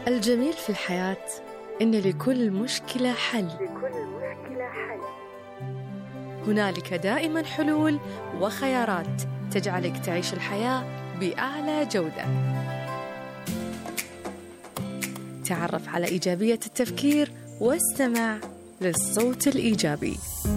الجميل في الحياة إن لكل مشكلة حل. هنالك دائما حلول وخيارات تجعلك تعيش الحياة بأعلى جودة. تعرف على إيجابية التفكير واستمع للصوت الإيجابي.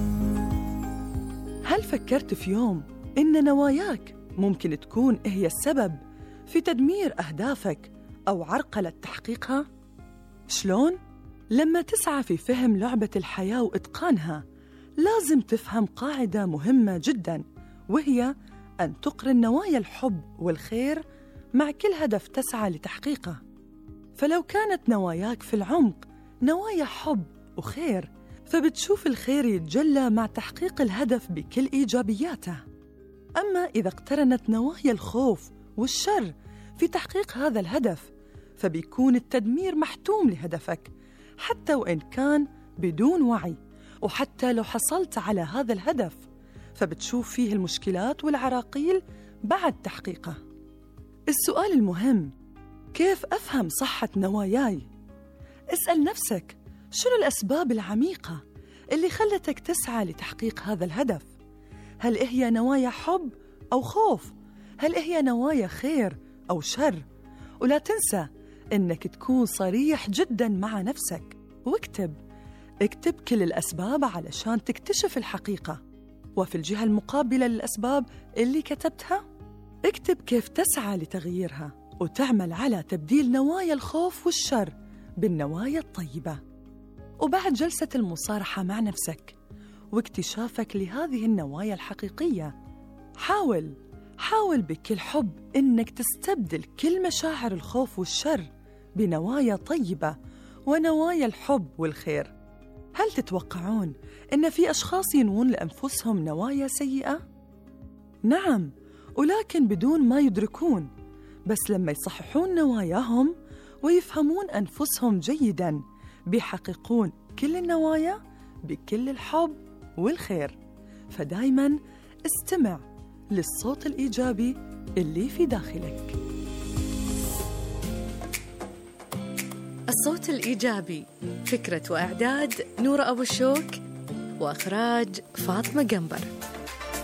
هل فكرت في يوم إن نواياك ممكن تكون هي السبب في تدمير أهدافك أو عرقلة تحقيقها؟ شلون؟ لما تسعى في فهم لعبة الحياة وإتقانها، لازم تفهم قاعدة مهمة جداً، وهي أن تقرن نوايا الحب والخير مع كل هدف تسعى لتحقيقه. فلو كانت نواياك في العمق نوايا حب وخير، فبتشوف الخير يتجلى مع تحقيق الهدف بكل إيجابياته. أما إذا اقترنت نوايا الخوف والشر في تحقيق هذا الهدف، فبيكون التدمير محتوم لهدفك، حتى وإن كان بدون وعي. وحتى لو حصلت على هذا الهدف، فبتشوف فيه المشكلات والعراقيل بعد تحقيقه. السؤال المهم: كيف أفهم صحة نواياي؟ اسأل نفسك، شنو الأسباب العميقة اللي خلتك تسعى لتحقيق هذا الهدف؟ هل هي نوايا حب أو خوف؟ هل هي نوايا خير أو شر؟ ولا تنسى إنك تكون صريح جداً مع نفسك، اكتب كل الأسباب علشان تكتشف الحقيقة. وفي الجهة المقابلة للأسباب اللي كتبتها، اكتب كيف تسعى لتغييرها وتعمل على تبديل نوايا الخوف والشر بالنوايا الطيبة. وبعد جلسة المصارحة مع نفسك واكتشافك لهذه النوايا الحقيقية، حاول بكل حب إنك تستبدل كل مشاعر الخوف والشر بنوايا طيبة ونوايا الحب والخير. هل تتوقعون إن في أشخاص ينوون لأنفسهم نوايا سيئة؟ نعم، ولكن بدون ما يدركون. بس لما يصححون نواياهم ويفهمون أنفسهم جيداً، بيحققون كل النوايا بكل الحب والخير. فدايماً استمع للصوت الإيجابي اللي في داخلك. الصوت الإيجابي، فكرة وإعداد نورة أبو الشوك، وإخراج فاطمة قنبر.